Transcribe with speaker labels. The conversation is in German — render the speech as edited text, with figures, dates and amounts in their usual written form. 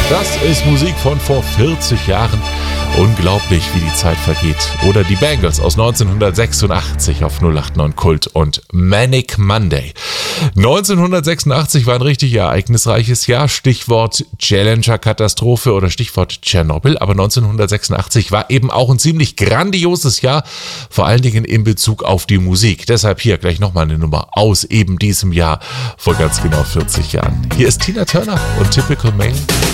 Speaker 1: Das ist Musik von vor 40 Jahren. Unglaublich, wie die Zeit vergeht. Oder die Bangles aus 1986 auf 089 Kult und Manic Monday. 1986 war ein richtig ereignisreiches Jahr. Stichwort Challenger-Katastrophe oder Stichwort Tschernobyl. Aber 1986 war eben auch ein ziemlich grandioses Jahr, vor allen Dingen in Bezug auf die Musik. Deshalb hier gleich nochmal eine Nummer aus eben diesem Jahr vor ganz genau 40 Jahren. Hier ist Tina Turner und Typical Male.